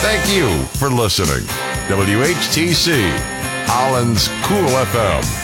Thank you for listening. WHTC, Holland's Cool FM.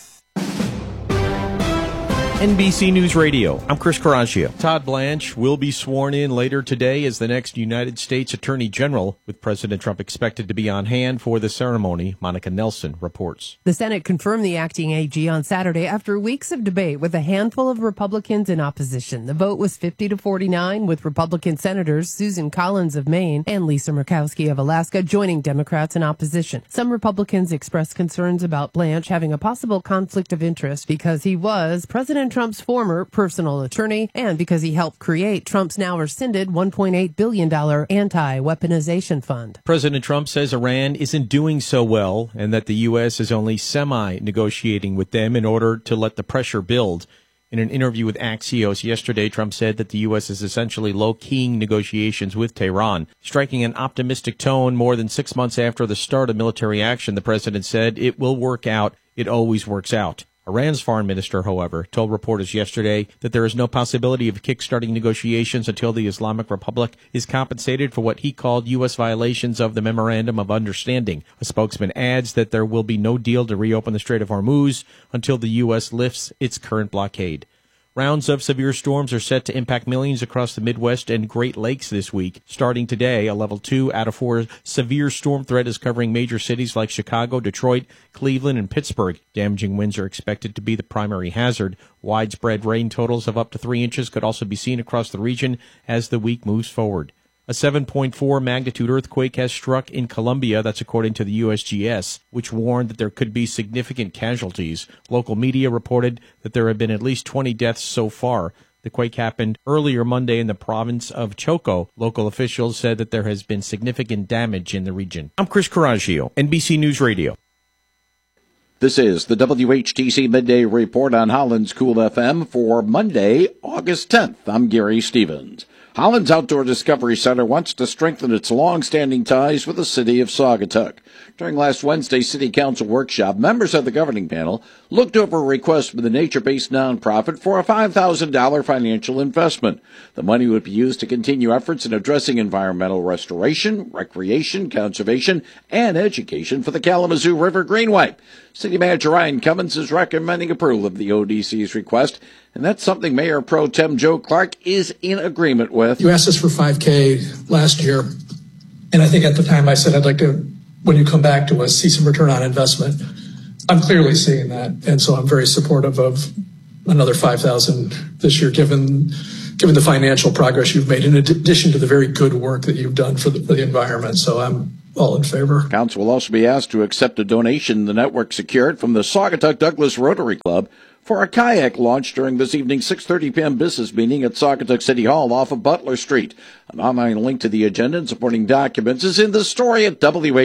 NBC News Radio, I'm Chris Coraggio. Todd Blanche will be sworn in later today as the next United States Attorney General, with President Trump expected to be on hand for the ceremony. Monica Nelson reports. The Senate confirmed the acting AG on Saturday after weeks of debate with a handful of Republicans in opposition. The vote was 50-49, with Republican Senators Susan Collins of Maine and Lisa Murkowski of Alaska joining Democrats in opposition. Some Republicans expressed concerns about Blanche having a possible conflict of interest because he was President Trump's former personal attorney and because he helped create Trump's now rescinded $1.8 billion anti-weaponization fund. President Trump says Iran isn't doing so well and that the U.S. is only semi-negotiating with them in order to let the pressure build. In an interview with Axios yesterday, Trump said that the U.S. is essentially low-keying negotiations with Tehran. Striking an optimistic tone more than 6 months after the start of military action, the president said it will work out. It always works out. Iran's foreign minister, however, told reporters yesterday that there is no possibility of kickstarting negotiations until the Islamic Republic is compensated for what he called U.S. violations of the Memorandum of Understanding. A spokesman adds that there will be no deal to reopen the Strait of Hormuz until the U.S. lifts its current blockade. Rounds of severe storms are set to impact millions across the Midwest and Great Lakes this week. Starting today, a level 2 out of 4 severe storm threat is covering major cities like Chicago, Detroit, Cleveland, and Pittsburgh. Damaging winds are expected to be the primary hazard. Widespread rain totals of up to 3 inches could also be seen across the region as the week moves forward. A 7.4 magnitude earthquake has struck in Colombia, that's according to the USGS, which warned that there could be significant casualties. Local media reported that there have been at least 20 deaths so far. The quake happened earlier Monday in the province of Choco. Local officials said that there has been significant damage in the region. I'm Chris Coraggio, NBC News Radio. This is the WHTC Midday Report on Holland's Cool FM for Monday, August 10th. I'm Gary Stevens. Holland's Outdoor Discovery Center wants to strengthen its long-standing ties with the city of Saugatuck. During last Wednesday's City Council workshop, members of the governing panel looked over a request from the nature-based nonprofit for a $5,000 financial investment. The money would be used to continue efforts in addressing environmental restoration, recreation, conservation, and education for the Kalamazoo River Greenway. City Manager Ryan Cummins is recommending approval of the ODC's request, and that's something Mayor Pro Tem Joe Clark is in agreement with. You asked us for $5K last year, and I think at the time I said I'd like to, when you come back to us, see some return on investment. I'm clearly seeing that, and so I'm very supportive of another $5,000 this year, given the financial progress you've made, in addition to the very good work that you've done for the environment. So I'm all in favor. Council will also be asked to accept a donation the network secured from the Saugatuck Douglas Rotary Club for a kayak launch during this evening's 6:30 p.m. business meeting at Saugatuck City Hall off of Butler Street. An online link to the agenda and supporting documents is in the story at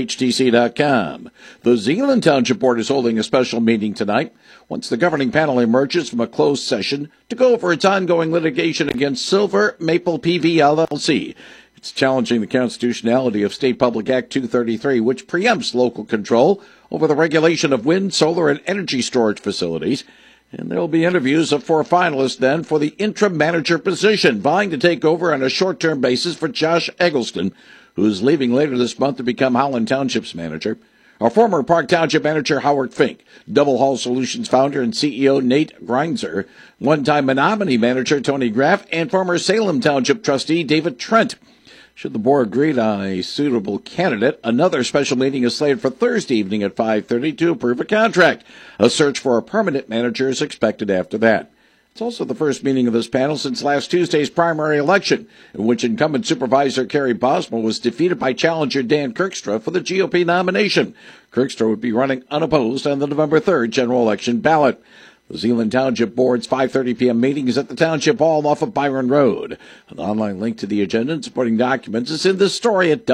WHTC.com. The Zeeland Township Board is holding a special meeting tonight once the governing panel emerges from a closed session to go over its ongoing litigation against Silver Maple PV LLC. It's challenging the constitutionality of State Public Act 233, which preempts local control over the regulation of wind, solar, and energy storage facilities. And there will be interviews of 4 finalists then for the interim manager position, vying to take over on a short-term basis for Josh Eggleston, who is leaving later this month to become Holland Township's manager. Our former Park Township manager Howard Fink, Double Hall Solutions founder and CEO Nate Greinzer, one-time Menominee manager Tony Graff, and former Salem Township trustee David Trent. Should the board agree on a suitable candidate, another special meeting is slated for Thursday evening at 5:30 to approve a contract. A search for a permanent manager is expected after that. It's also the first meeting of this panel since last Tuesday's primary election, in which incumbent Supervisor Kerry Boswell was defeated by challenger Dan Kirkstra for the GOP nomination. Kirkstra would be running unopposed on the November 3rd general election ballot. The Zeeland Township Board's 5:30 p.m. meeting is at the Township Hall off of Byron Road. An online link to the agenda and supporting documents is in this story at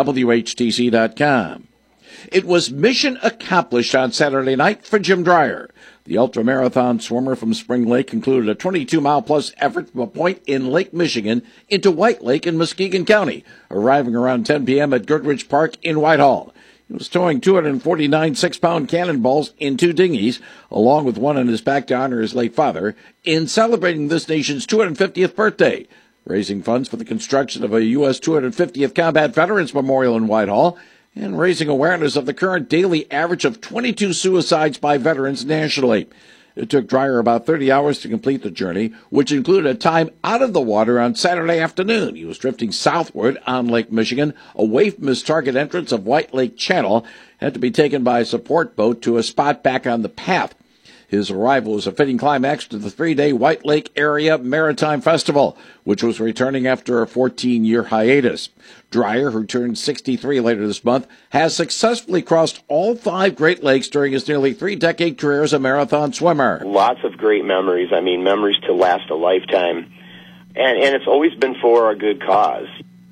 WHTC.com. It was mission accomplished on Saturday night for Jim Dreyer. The ultramarathon swimmer from Spring Lake concluded a 22-mile-plus effort from a point in Lake Michigan into White Lake in Muskegon County, arriving around 10 p.m. at Goodrich Park in Whitehall. He was towing 249 6-pound cannonballs in 2 dinghies, along with one on his back to honor his late father, in celebrating this nation's 250th birthday. raising funds for the construction of a U.S. 250th Combat Veterans Memorial in Whitehall, and raising awareness of the current daily average of 22 suicides by veterans nationally. It took Dreyer about 30 hours to complete the journey, which included a time out of the water on Saturday afternoon. He was drifting southward on Lake Michigan, away from his target entrance of White Lake Channel, had to be taken by a support boat to a spot back on the path. His arrival was a fitting climax to the 3-day White Lake Area Maritime Festival, which was returning after a 14-year hiatus. Dreyer, who turned 63 later this month, has successfully crossed all 5 Great Lakes during his nearly 3-decade career as a marathon swimmer. Lots of great memories. I mean, memories to last a lifetime. And it's always been for a good cause.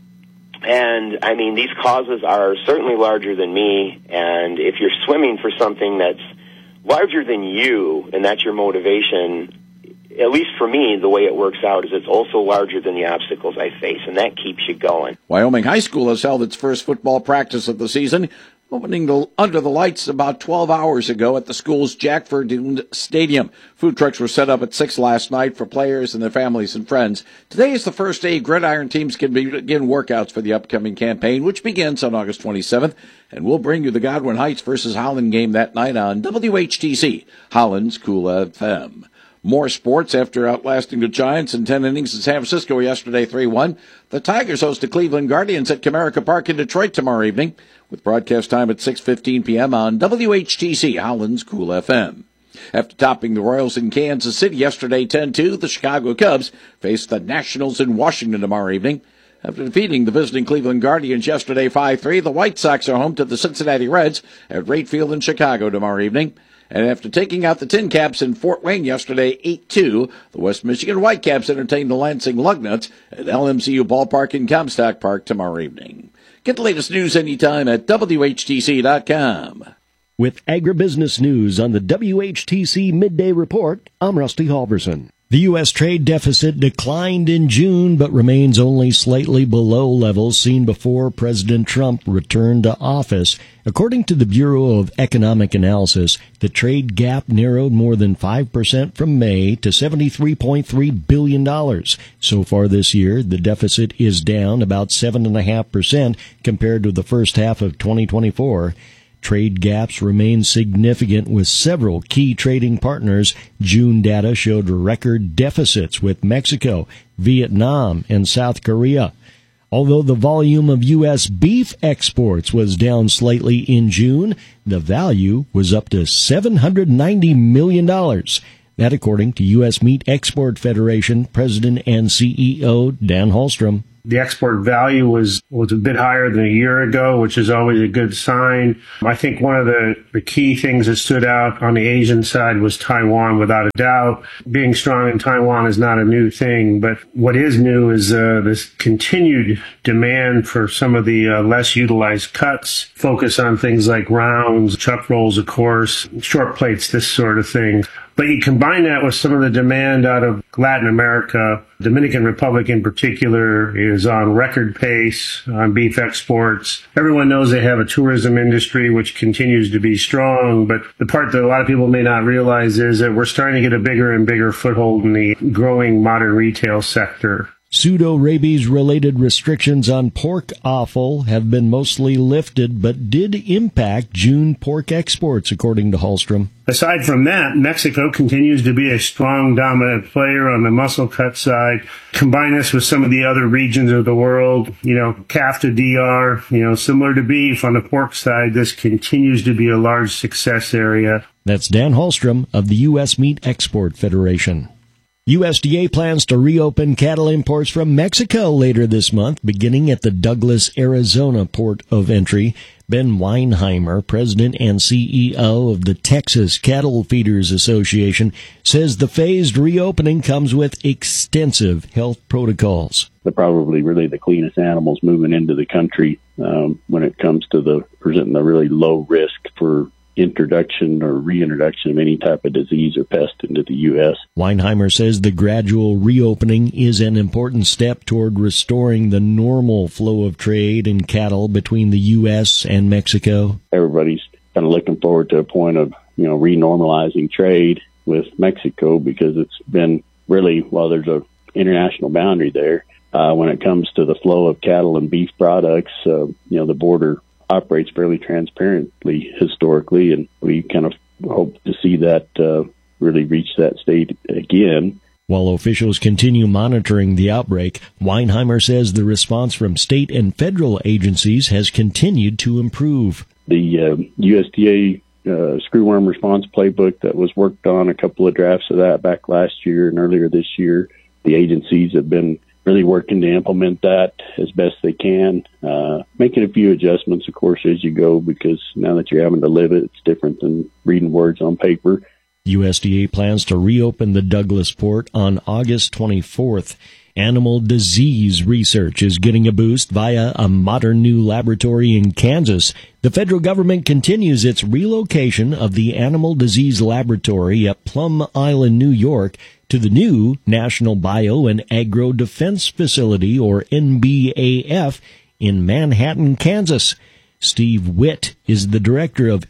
And, I mean, these causes are certainly larger than me. And if you're swimming for something that's larger than you, and that's your motivation, at least for me, the way it works out is it's also larger than the obstacles I face, and that keeps you going. Wyoming High School has held its first football practice of the season, opening under the lights about 12 hours ago at the school's Jack Verdun Stadium. Food trucks were set up at 6 last night for players and their families and friends. Today is the first day Gridiron teams can begin workouts for the upcoming campaign, which begins on August 27th, and we'll bring you the Godwin Heights versus Holland game that night on WHTC, Holland's Cool FM. More sports after outlasting the Giants in 10 innings in San Francisco yesterday 3-1. The Tigers host the Cleveland Guardians at Comerica Park in Detroit tomorrow evening, with broadcast time at 6:15 p.m. on WHTC, Holland's Cool FM. After topping the Royals in Kansas City yesterday 10-2, the Chicago Cubs face the Nationals in Washington tomorrow evening. After defeating the visiting Cleveland Guardians yesterday 5-3, the White Sox are home to the Cincinnati Reds at Wright Field in Chicago tomorrow evening. And after taking out the Tin Caps in Fort Wayne yesterday 8-2, the West Michigan Whitecaps entertain the Lansing Lugnuts at LMCU Ballpark in Comstock Park tomorrow evening. Get the latest news anytime at WHTC.com. With agribusiness news on the WHTC Midday Report, I'm Rusty Halverson. The U.S. trade deficit declined in June, but remains only slightly below levels seen before President Trump returned to office. According to the Bureau of Economic Analysis, the trade gap narrowed more than 5% from May to $73.3 billion. So far this year, the deficit is down about 7.5% compared to the first half of 2024. Trade gaps remain significant with several key trading partners. June data showed record deficits with Mexico, Vietnam, and South Korea. Although the volume of U.S. beef exports was down slightly in June, the value was up to $790 million. That according to U.S. Meat Export Federation President and CEO Dan Hallstrom. The export value was a bit higher than a year ago, which is always a good sign. I think one of the key things that stood out on the Asian side was Taiwan, without a doubt. Being strong in Taiwan is not a new thing, but what is new is this continued demand for some of the less utilized cuts, focus on things like rounds, chuck rolls, of course, short plates, this sort of thing. But you combine that with some of the demand out of Latin America. Dominican Republic in particular is on record pace on beef exports. Everyone knows they have a tourism industry which continues to be strong, but the part that a lot of people may not realize is that we're starting to get a bigger and bigger foothold in the growing modern retail sector. Pseudo-rabies-related restrictions on pork offal have been mostly lifted, but did impact June pork exports, according to Hallstrom. Aside from that, Mexico continues to be a strong, dominant player on the muscle cut side. Combine this with some of the other regions of the world, calf to DR, similar to beef on the pork side, this continues to be a large success area. That's Dan Hallstrom of the U.S. Meat Export Federation. USDA plans to reopen cattle imports from Mexico later this month, beginning at the Douglas, Arizona port of entry. Ben Weinheimer, president and CEO of the Texas Cattle Feeders Association, says the phased reopening comes with extensive health protocols. They're probably really the cleanest animals moving into the country when it comes to presenting the really low risk for introduction or reintroduction of any type of disease or pest into the U.S. Weinheimer says the gradual reopening is an important step toward restoring the normal flow of trade in cattle between the U.S. and Mexico. Everybody's kind of looking forward to a point of, renormalizing trade with Mexico because it's been really, while there's a international boundary there, when it comes to the flow of cattle and beef products, the border operates fairly transparently historically, and we kind of hope to see that really reach that state again. While officials continue monitoring the outbreak, Weinheimer says the response from state and federal agencies has continued to improve. The USDA screwworm response playbook that was worked on, a couple of drafts of that back last year and earlier this year, the agencies have been really working to implement that as best they can, making a few adjustments, of course, as you go, because now that you're having to live it, it's different than reading words on paper. USDA plans to reopen the Douglas port on August 24th. Animal disease research is getting a boost via a modern new laboratory in Kansas. The federal government continues its relocation of the Animal Disease Laboratory at Plum Island, New York, to the new National Bio and Agro Defense Facility, or NBAF, in Manhattan, Kansas. Steve Witt is the director of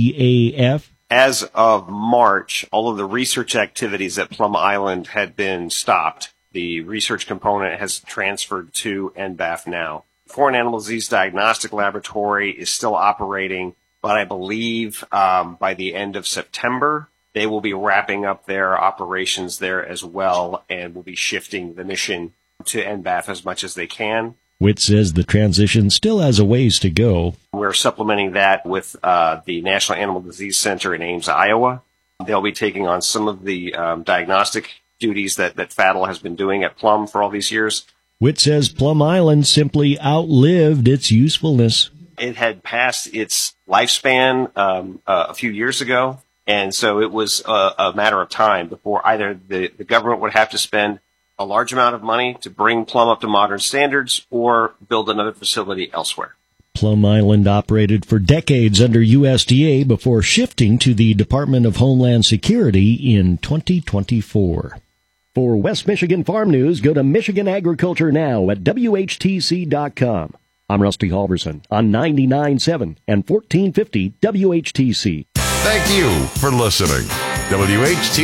NBAF. As of March, all of the research activities at Plum Island had been stopped. The research component has transferred to NBAF now. Foreign Animal Disease Diagnostic Laboratory is still operating, but I believe by the end of September, they will be wrapping up their operations there as well and will be shifting the mission to NBAF as much as they can. Witt says the transition still has a ways to go. We're supplementing that with the National Animal Disease Center in Ames, Iowa. They'll be taking on some of the diagnostic duties that FADL has been doing at Plum for all these years. Witt says Plum Island simply outlived its usefulness. It had passed its lifespan a few years ago, and so it was a matter of time before either the government would have to spend a large amount of money to bring Plum up to modern standards or build another facility elsewhere. Plum Island operated for decades under USDA before shifting to the Department of Homeland Security in 2024. For West Michigan Farm News, go to Michigan Agriculture Now at WHTC.com. I'm Rusty Halverson on 99.7 and 1450 WHTC. Thank you for listening. WHTC